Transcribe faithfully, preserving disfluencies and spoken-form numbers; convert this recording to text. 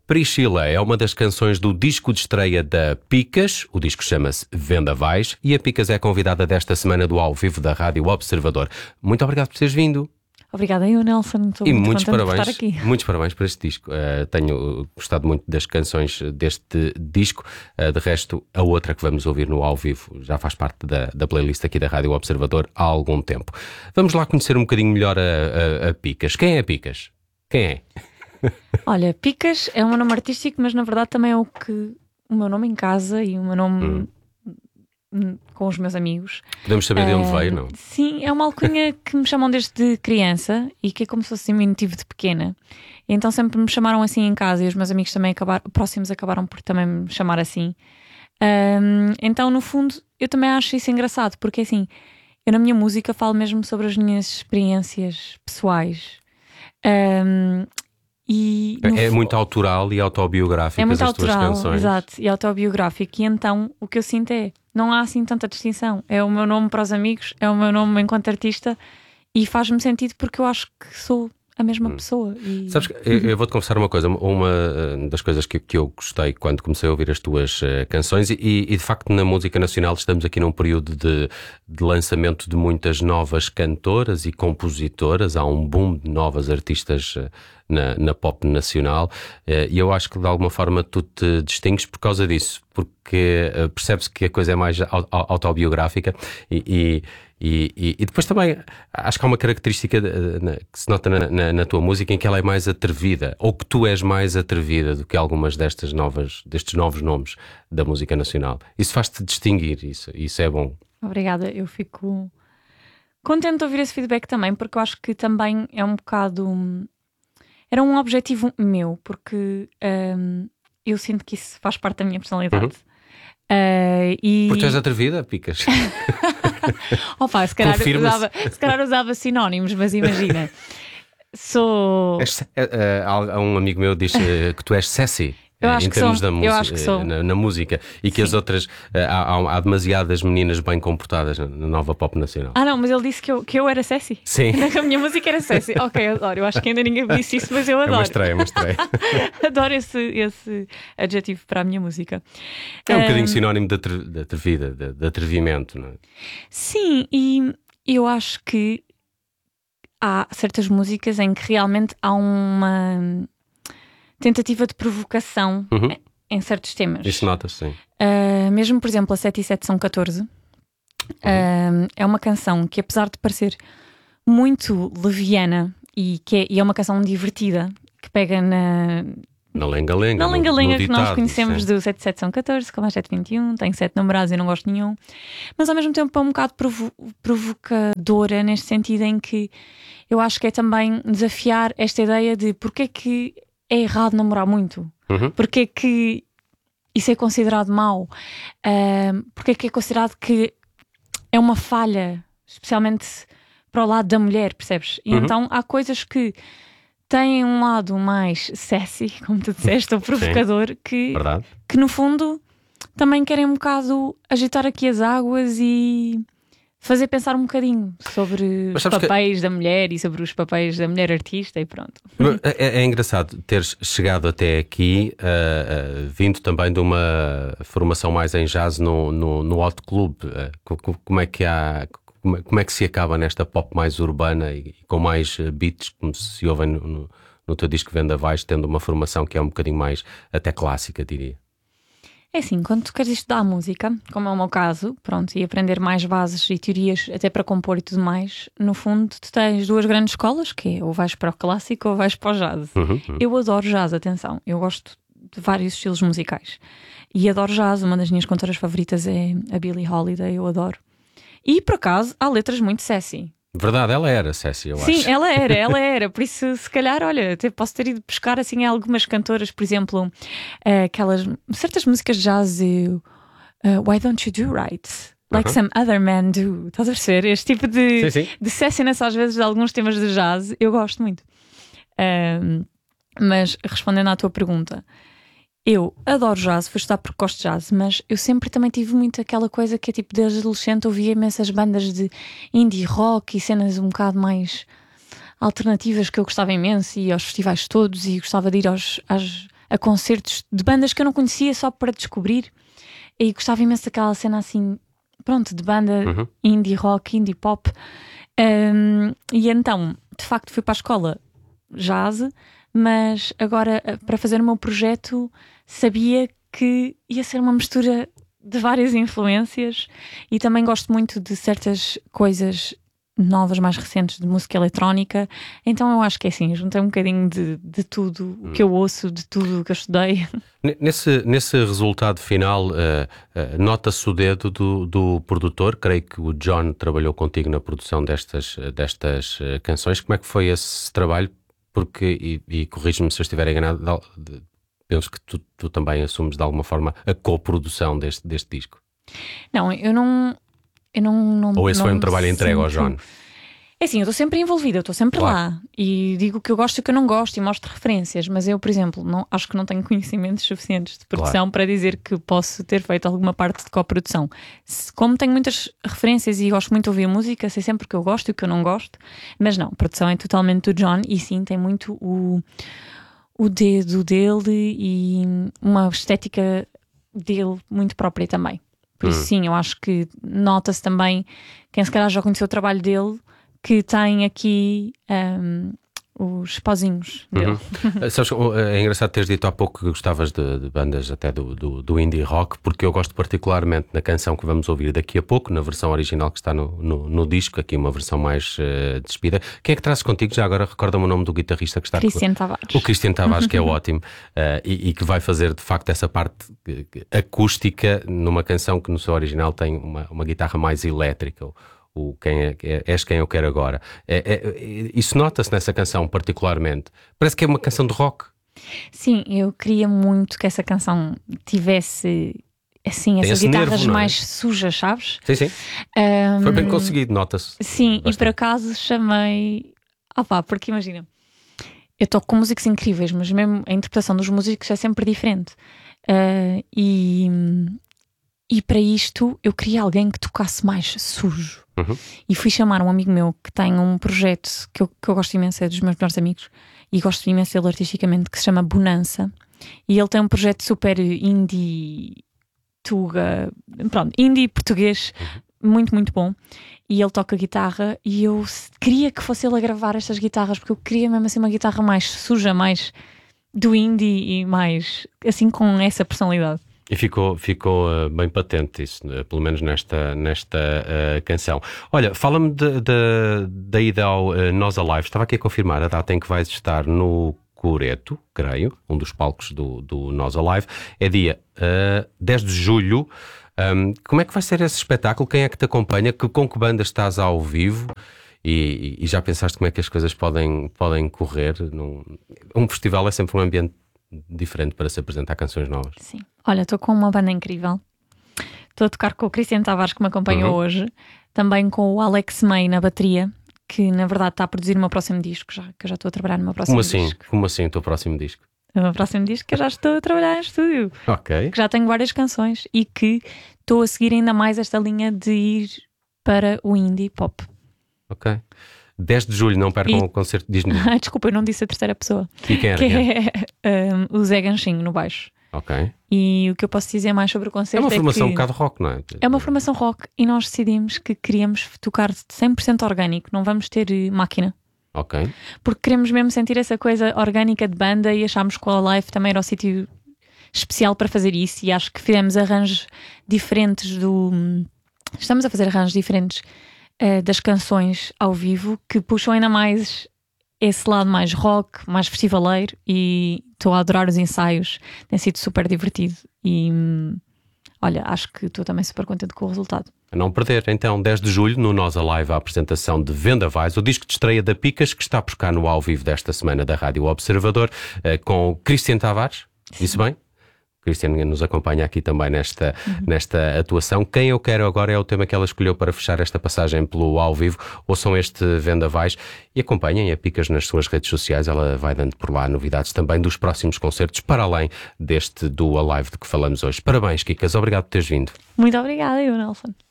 Priscila é uma das canções do disco de estreia da Picas. O disco chama-se Vendavais e a Picas é a convidada desta semana do Ao Vivo da Rádio Observador. Muito obrigado por teres vindo. Obrigada eu, Nelson. Estou e muito muitos contente parabéns, por estar aqui. muitos parabéns por este disco. Uh, tenho gostado muito das canções deste disco. Uh, de resto, a outra que vamos ouvir no Ao Vivo já faz parte da, da playlist aqui da Rádio Observador há algum tempo. Vamos lá conhecer um bocadinho melhor a, a, a Picas. Quem é a Picas? Quem é? Olha, Picas é um meu nome artístico, mas na verdade também é o que o meu nome em casa e o meu nome hum. com os meus amigos. Podemos saber de onde uh, veio, não? Sim, é uma alcunha que me chamam desde criança e que é como se fosse diminutivo de pequena. E então sempre me chamaram assim em casa e os meus amigos também acabaram, próximos acabaram por também me chamar assim. Um, então, no fundo, eu também acho isso engraçado, porque assim, eu na minha música falo mesmo sobre as minhas experiências pessoais. Um, E é muito f... autoral e autobiográfico. É muito as autoral, tuas canções. Exato, e autobiográfico. E então o que eu sinto é, não há assim tanta distinção. É o meu nome para os amigos, é o meu nome enquanto artista e faz-me sentido porque eu acho que sou a mesma hum. pessoa. E... Sabes, eu, eu vou-te confessar uma coisa. Uma das coisas que, que eu gostei quando comecei a ouvir as tuas uh, canções e, e de facto na música nacional estamos aqui num período de, de lançamento de muitas novas cantoras e compositoras. Há um boom de novas artistas uh, na, na pop nacional uh, e eu acho que de alguma forma tu te distingues por causa disso, porque uh, percebes que a coisa é mais autobiográfica e, e E, e, e depois também acho que há uma característica de, na, que se nota na, na, na tua música em que ela é mais atrevida, ou que tu és mais atrevida do que algumas destas novas, destes novos nomes da música nacional. Isso faz-te distinguir, isso, isso é bom. Obrigada, eu fico contente de ouvir esse feedback também, porque eu acho que também é um bocado... Era um objetivo meu, porque um, eu sinto que isso faz parte da minha personalidade. Uhum. Uh, e... Porque tu és atrevida, Picas? Opa, se calhar, usava, se calhar usava sinónimos, mas imagina, sou. És, é, há um amigo meu que diz que tu és sassy. Eu acho em que termos sou. da Eu acho que sou. Na, na música e que Sim. as outras há, há demasiadas meninas bem comportadas na nova pop nacional. Ah não, mas ele disse que eu, que eu era sassy. Sim. A minha música era sassy. Ok, eu adoro. Eu acho que ainda ninguém me disse isso, mas eu adoro. É uma estreia, é uma estreia. Adoro esse, esse adjetivo para a minha música. É um, um bocadinho sinónimo de, atre, de atrevida, de, de atrevimento, não é? Sim, e eu acho que há certas músicas em que realmente há uma tentativa de provocação uhum. em certos temas. Isso nota-se, sim. Uh, mesmo, por exemplo, a sete e sete são catorze. Uhum. Uh, é uma canção que, apesar de parecer muito leviana e que é, e é uma canção divertida, que pega na... Na lenga-lenga. Na lenga-lenga que ditado, nós conhecemos sim. do sete e sete são catorze, como a sete e vinte e um, tem sete namorados e não gosto de nenhum. Mas ao mesmo tempo é um bocado provo- provocadora neste sentido em que eu acho que é também desafiar esta ideia de porque é que é errado namorar muito, uhum. porque é que isso é considerado mau, uh, porque é que é considerado que é uma falha, especialmente para o lado da mulher, percebes? E uhum. então há coisas que têm um lado mais sassy, como tu disseste, ou provocador, que, que no fundo também querem um bocado agitar aqui as águas e fazer pensar um bocadinho sobre os papéis que... da mulher e sobre os papéis da mulher artista e pronto. É, é engraçado teres chegado até aqui, uh, uh, vindo também de uma formação mais em jazz no, no, no Hot Club. Uh, como é que há... Como é que se acaba nesta pop mais urbana e com mais beats, como se ouvem no, no, no teu disco Vendavais, tendo uma formação que é um bocadinho mais até clássica, diria? É assim, quando tu queres estudar música, como é o meu caso, pronto, e aprender mais bases e teorias até para compor e tudo mais, no fundo tu tens duas grandes escolas, que é ou vais para o clássico ou vais para o jazz. Uhum, uhum. Eu adoro jazz, atenção, eu gosto de vários estilos musicais e adoro jazz, uma das minhas cantoras favoritas é a Billie Holiday, eu adoro. E por acaso há letras muito sassy. Verdade, ela era sassy, eu Sim, acho. Sim, ela era, ela era. Por isso, se calhar, olha, até posso ter ido buscar assim algumas cantoras, por exemplo, uh, aquelas certas músicas de jazz, uh, Why Don't You Do Right? Like uh-huh. Some Other Men Do. Estás a perceber? Este tipo de, sim, sim. de sassiness às vezes de alguns temas de jazz, eu gosto muito. Um, mas respondendo à tua pergunta, eu adoro jazz, fui estudar porque gosto de jazz, mas eu sempre também tive muito aquela coisa que é tipo, desde adolescente ouvia imensas bandas de indie rock e cenas um bocado mais alternativas que eu gostava imenso, e aos festivais todos, e gostava de ir aos, às a concertos de bandas que eu não conhecia só para descobrir. E gostava imenso daquela cena assim, pronto, de banda Uhum. indie rock, indie pop. Um, e então, de facto, fui para a escola jazz, mas agora para fazer o meu projeto sabia que ia ser uma mistura de várias influências e também gosto muito de certas coisas novas, mais recentes de música eletrónica, então eu acho que é assim, juntei um bocadinho de, de tudo o que eu ouço, de tudo o que eu estudei. Nesse, nesse resultado final, uh, uh, nota-se o dedo do, do produtor. Creio que o John trabalhou contigo na produção destas, destas uh, canções. Como é que foi esse trabalho? Porque, e, e corrige-me se eu estiver enganado, de, penso que tu, tu também assumes de alguma forma a coprodução deste, deste disco. Não, eu não... Eu não, não, Ou esse não foi um trabalho entregue ao John? É assim, eu estou sempre envolvida, eu estou sempre Claro. lá e digo o que eu gosto e o que eu não gosto e mostro referências, mas eu, por exemplo, não, acho que não tenho conhecimentos suficientes de produção Claro. para dizer que posso ter feito alguma parte de coprodução. Se, como tenho muitas referências e gosto muito de ouvir música, sei sempre o que eu gosto e o que eu não gosto, mas não, a produção é totalmente do John e sim, tem muito o, o dedo dele e uma estética dele muito própria também. Por isso, sim, eu acho que nota-se também, quem se calhar já conheceu o trabalho dele, que tem aqui um, os pozinhos dele. Uhum. Sabes, é engraçado teres dito há pouco que gostavas de, de bandas até do, do, do indie rock, porque eu gosto particularmente da canção que vamos ouvir daqui a pouco, na versão original que está no, no, no disco, aqui uma versão mais uh, despida. Quem é que trazes contigo? Já agora recorda-me o nome do guitarrista que está Cristian Tavares. O Cristian Tavares, que é ótimo, uh, e, e que vai fazer de facto essa parte acústica numa canção que no seu original tem uma, uma guitarra mais elétrica. O quem é, é, és quem eu quero agora. É, é, isso nota-se nessa canção particularmente. Parece que é uma canção de rock. Sim, eu queria muito que essa canção tivesse assim, Tem essas esse guitarras nervo, não é? mais sujas, sabes? Sim, sim. Um, Foi bem conseguido, nota-se. Sim, Bastante. e por acaso chamei. Ah pá, porque imagina, eu toco com músicos incríveis, mas mesmo a interpretação dos músicos é sempre diferente. Uh, e, e para isto eu queria alguém que tocasse mais sujo. Uhum. E fui chamar um amigo meu que tem um projeto que eu, que eu gosto imenso, é dos meus melhores amigos, e gosto imenso dele artisticamente, que se chama Bonança. E ele tem um projeto super indie, tuga, pronto, indie português, uhum. muito, muito bom. E ele toca guitarra e eu queria que fosse ele a gravar estas guitarras, porque eu queria mesmo assim uma guitarra mais suja, mais do indie e mais assim com essa personalidade. E ficou, ficou uh, bem patente isso, uh, pelo menos nesta, nesta uh, canção. Olha, fala-me de, de, da ida ao uh, Nós Alive. Estava aqui a confirmar a data em que vais estar no Coreto, creio, um dos palcos do, do Nós Alive. É dia uh, dez de julho. Um, como é que vai ser esse espetáculo? Quem é que te acompanha? Que, com que banda estás ao vivo? E, e já pensaste como é que as coisas podem, podem correr? Num, um festival é sempre um ambiente diferente para se apresentar canções novas. Sim. Olha, estou com uma banda incrível. Estou a tocar com o Cristian Tavares, que me acompanhou uhum. hoje. Também com o Alex May na bateria, que na verdade está a produzir o meu próximo disco, já, que eu já estou a trabalhar no meu próximo Como assim? disco. Como assim o teu próximo disco? O meu próximo disco que eu já estou a trabalhar em estúdio. Ok. Que já tenho várias canções e que estou a seguir ainda mais esta linha de ir para o indie pop. Ok. dez de julho, não percam E... o concerto de Disney. Ah, desculpa, eu não disse a terceira pessoa. E quem era? Que Quem era? é um, o Zé Ganchinho no baixo. Ok. E o que eu posso dizer mais sobre o concerto É uma formação é um que bocado rock, não é? é uma formação rock e nós decidimos que queríamos tocar cem por cento orgânico, não vamos ter máquina. Ok. Porque queremos mesmo sentir essa coisa orgânica de banda e achámos que o Alive também era o sítio especial para fazer isso e acho que fizemos arranjos diferentes do... Estamos a fazer arranjos diferentes uh, das canções ao vivo que puxam ainda mais esse lado mais rock, mais festivaleiro e estou a adorar os ensaios, tem sido super divertido e hum, olha, acho que estou também super contente com o resultado. A não perder, então, dez de julho, no Nós Alive, a apresentação de Vendavais, o disco de estreia da Picas, que está por cá no ao vivo desta semana da Rádio Observador, com o Cristian Tavares. Disse bem? O Cristian nos acompanha aqui também nesta, uhum. nesta atuação. Quem eu quero agora é o tema que ela escolheu para fechar esta passagem pelo ao vivo. Ouçam este Vendavais e acompanhem a Picas nas suas redes sociais. Ela vai dando por lá novidades também dos próximos concertos, para além deste do Alive de que falamos hoje. Parabéns, Kikas. Obrigado por teres vindo. Muito obrigada, eu, Nelson.